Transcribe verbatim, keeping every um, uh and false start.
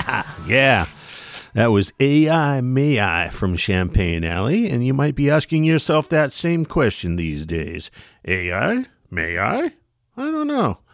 Yeah, that was A I May I from Champagne Alley, and you might be asking yourself that same question these days. A I? May I? I don't know.